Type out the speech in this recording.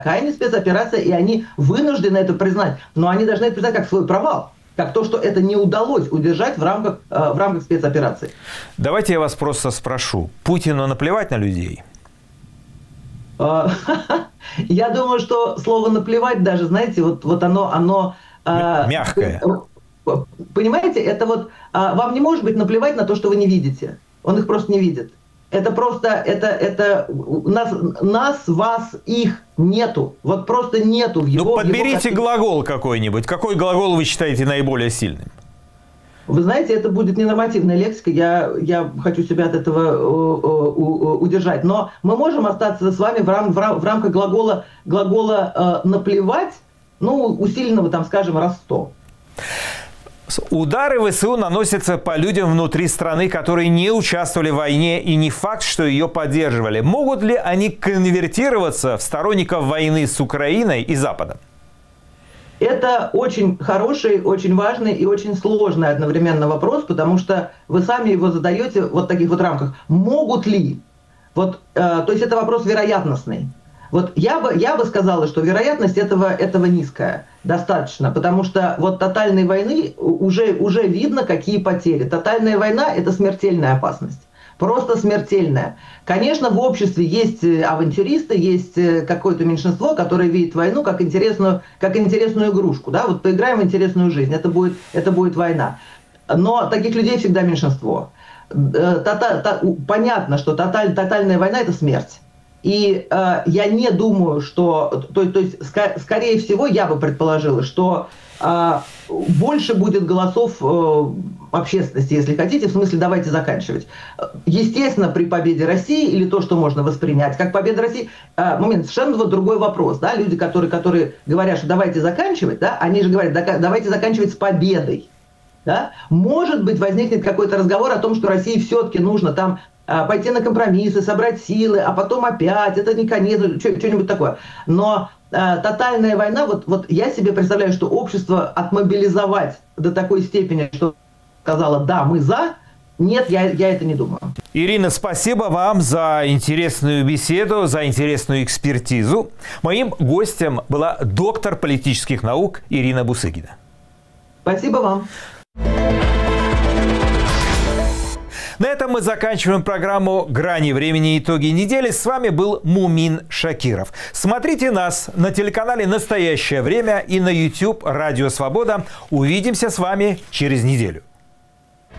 не спецоперация, и они вынуждены это признать. Но они должны это признать как свой провал. Как то, что это не удалось удержать в рамках спецоперации. Давайте я вас просто спрошу. Путину наплевать на людей? Я думаю, что слово «наплевать» даже, знаете, вот оно мягкое. Понимаете, это вот вам не может быть наплевать на то, что вы не видите. Он их просто не видит. Это просто, это нас, вас, их нету. Вот просто нету в его... Ну, подберите глагол какой-нибудь. Какой глагол вы считаете наиболее сильным? Вы знаете, это будет ненормативная лексика. Я хочу себя от этого удержать. Но мы можем остаться с вами в рамках глагола «наплевать», ну, усиленного, там, скажем, раз 100. Удары ВСУ наносятся по людям внутри страны, которые не участвовали в войне, и не факт, что ее поддерживали. Могут ли они конвертироваться в сторонников войны с Украиной и Западом? Это очень хороший, очень важный и очень сложный одновременно вопрос, потому что вы сами его задаете вот в таких вот рамках. Могут ли? Вот, то есть это вопрос вероятностный. Вот я бы сказала, что вероятность этого низкая, достаточно, потому что вот тотальной войны уже видно, какие потери. Тотальная война – это смертельная опасность, просто смертельная. Конечно, в обществе есть авантюристы, есть какое-то меньшинство, которое видит войну как интересную игрушку. Да? Вот поиграем в интересную жизнь, это будет война. Но таких людей всегда меньшинство. Понятно, что тотальная война – это смерть. И я не думаю, что... То есть, скорее всего, я бы предположила, что больше будет голосов общественности, если хотите, в смысле «давайте заканчивать». Естественно, при победе России, или то, что можно воспринять как победа России, момент, совершенно вот другой вопрос. Да? Люди, которые говорят, что «давайте заканчивать», да? Они же говорят «давайте заканчивать с победой». Да? Может быть, возникнет какой-то разговор о том, что России все-таки нужно там пойти на компромиссы, собрать силы, а потом опять, это не конец, что-нибудь такое. Но тотальная война, вот я себе представляю, что общество отмобилизовать до такой степени, что сказала «да, мы за», нет, я это не думаю. Ирина, спасибо вам за интересную беседу, за интересную экспертизу. Моим гостем была доктор политических наук Ирина Бусыгина. Спасибо вам. На этом мы заканчиваем программу «Грани времени. Итоги недели». С вами был Мумин Шакиров. Смотрите нас на телеканале «Настоящее время» и на YouTube «Радио Свобода». Увидимся с вами через неделю.